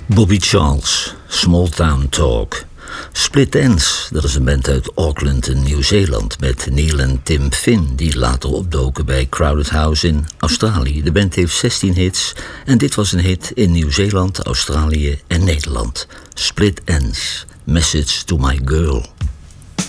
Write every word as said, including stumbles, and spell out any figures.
Bobby Charles, Small Town Talk. Split Enz, dat is een band uit Auckland in Nieuw-Zeeland met Neil en Tim Finn, die later opdoken bij Crowded House in Australië. De band heeft zestien hits en dit was een hit in Nieuw-Zeeland, Australië en Nederland. Split Enz, Message to My Girl.